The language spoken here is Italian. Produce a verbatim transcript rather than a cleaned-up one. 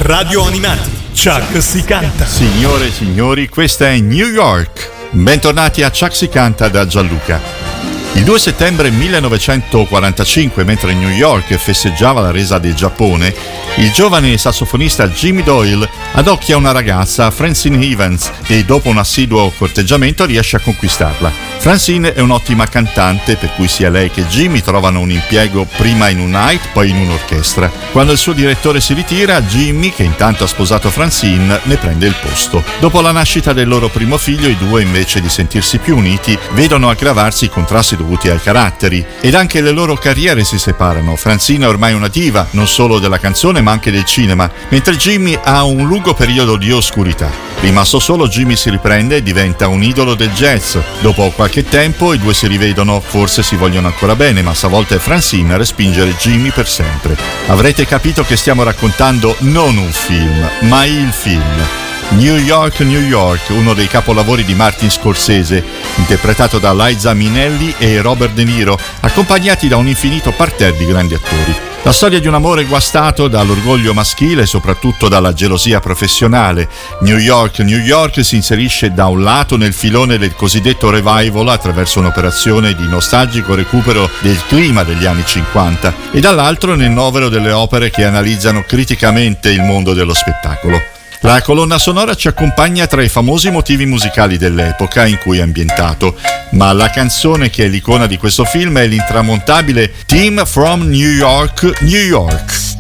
Radio Animati, Chuck si canta. Signore e signori, questa è New York. Bentornati a Chuck si canta da Gianluca. Il due settembre millenovecentoquarantacinque, mentre New York festeggiava la resa del Giappone, il giovane sassofonista Jimmy Doyle adocchia una ragazza, Francine Evans, e dopo un assiduo corteggiamento riesce a conquistarla. Francine è un'ottima cantante, per cui sia lei che Jimmy trovano un impiego prima in un night, poi in un'orchestra. Quando il suo direttore si ritira, Jimmy, che intanto ha sposato Francine, ne prende il posto. Dopo la nascita del loro primo figlio, i due, invece di sentirsi più uniti, vedono aggravarsi i contrasti dovuti ai caratteri, ed anche le loro carriere si separano. Francine è ormai una diva, non solo della canzone ma anche del cinema, mentre Jimmy ha un lungo periodo di oscurità. Rimasto solo, Jimmy si riprende e diventa un idolo del jazz. Dopo qualche tempo i due si rivedono, forse si vogliono ancora bene, ma stavolta è Francine a respingere Jimmy per sempre. Avrete capito che stiamo raccontando non un film, ma il film. New York, New York, uno dei capolavori di Martin Scorsese, interpretato da Liza Minnelli e Robert De Niro, accompagnati da un infinito parterre di grandi attori. La storia di un amore guastato dall'orgoglio maschile e soprattutto dalla gelosia professionale. New York, New York si inserisce da un lato nel filone del cosiddetto revival attraverso un'operazione di nostalgico recupero del clima degli anni cinquanta e dall'altro nel novero delle opere che analizzano criticamente il mondo dello spettacolo. La colonna sonora ci accompagna tra i famosi motivi musicali dell'epoca in cui è ambientato, ma la canzone che è l'icona di questo film è l'intramontabile Theme from New York, New York.